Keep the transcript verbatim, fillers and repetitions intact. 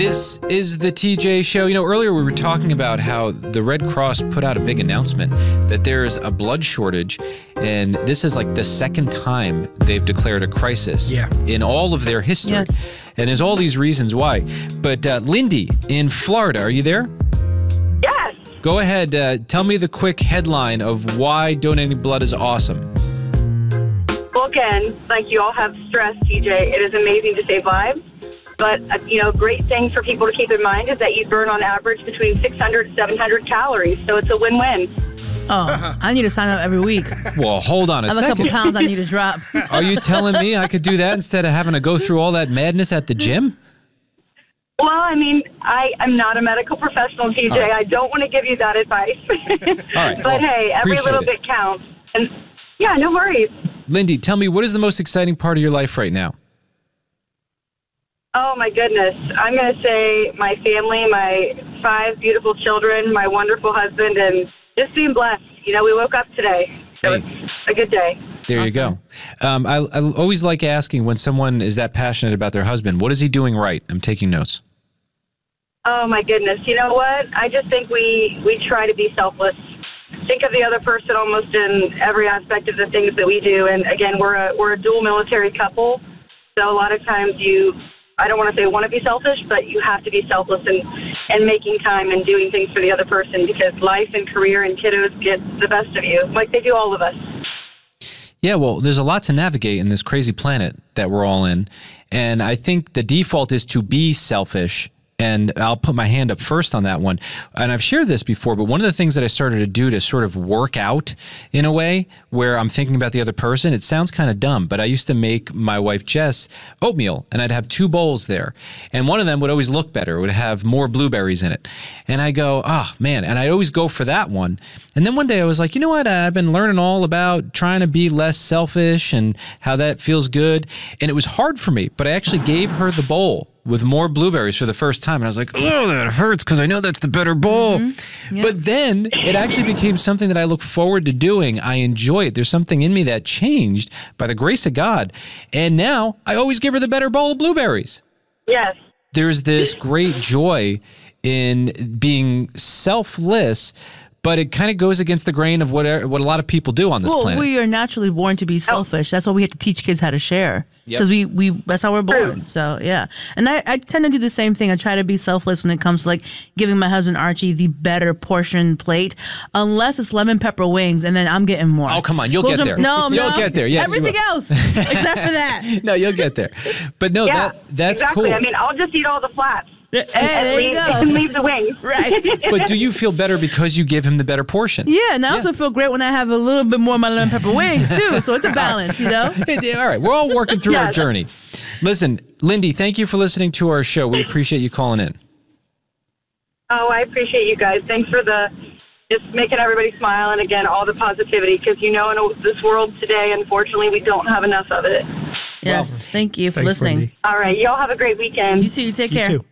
This is the T J Show. You know, earlier we were talking about how the Red Cross put out a big announcement that there's a blood shortage, and this is like the second time they've declared a crisis yeah. in all of their history. Yes. And there's all these reasons why. But uh, Lindy in Florida, are you there? Yes. Go ahead. Uh, tell me the quick headline of why donating blood is awesome. Well, again, like you all have stressed, T J, it is amazing to save lives. But, uh, you know, great thing for people to keep in mind is that you burn on average between six hundred and seven hundred calories. So it's a win-win. Oh, I need to sign up every week. Well, hold on a I have second. a couple pounds I need to drop. Are you telling me I could do that instead of having to go through all that madness at the gym? Well, I mean, I am not a medical professional, T J. Right. I don't want to give you that advice. All right. But, Well, hey, every appreciate little it. bit counts. And, yeah, no worries. Lindy, tell me, what is the most exciting part of your life right now? Oh, my goodness. I'm going to say my family, my five beautiful children, my wonderful husband, and just being blessed. You know, we woke up today. So Hey. it's a good day. There you go. Um, I, I always like asking when someone is that passionate about their husband, what is he doing right? I'm taking notes. Oh, my goodness. You know what? I just think we, we try to be selfless. Think of the other person almost in every aspect of the things that we do. And, again, we're a, we're a dual military couple. So a lot of times you... I don't want to say want to be selfish, but you have to be selfless and, and making time and doing things for the other person because life and career and kiddos get the best of you, like they do all of us. Yeah, well, there's a lot to navigate in this crazy planet that we're all in. And I think the default is to be selfish. And I'll put my hand up first on that one. And I've shared this before, but one of the things that I started to do to sort of work out in a way where I'm thinking about the other person, it sounds kind of dumb, but I used to make my wife Jess oatmeal, and I'd have two bowls there. And one of them would always look better. It would have more blueberries in it. And I go, oh, man. And I always go for that one. And then one day I was like, you know what? I've been learning all about trying to be less selfish and how that feels good. And it was hard for me, but I actually gave her the bowl with more blueberries for the first time. And I was like, oh, that hurts because I know that's the better bowl. Mm-hmm. Yep. But then it actually became something that I look forward to doing. I enjoy it. There's something in me that changed by the grace of God. And now I always give her the better bowl of blueberries. Yes. There's this great joy in being selfless, but it kind of goes against the grain of what what a lot of people do on this well, planet. We are naturally born to be selfish. That's why we have to teach kids how to share. Because Yep. we, we that's how we're born. So, yeah. And I, I tend to do the same thing. I try to be selfless when it comes to, like, giving my husband Archie the better portion plate, unless it's lemon pepper wings, and then I'm getting more. Oh, come on. You'll Those get are- there. No, You'll no. get there. Yes, you Everything will. else, except for that. No, you'll get there. But no, Yeah, that that's exactly. cool. I mean, I'll just eat all the flats. Hey, there leave, you go. and leave the wings. Right. But do you feel better because you give him the better portion? Yeah, and I also feel great when I have a little bit more of my lemon pepper wings, too. So it's a balance, you know? All right. We're all working through our Yes. journey. Listen, Lindy, thank you for listening to our show. We appreciate you calling in. Oh, I appreciate you guys. Thanks for the just making everybody smile and, again, all the positivity because, you know, in this world today, unfortunately, we don't have enough of it. Yes, Well, thank you for thanks, listening. Lindy. All right. Y'all have a great weekend. You too. Take You care. too.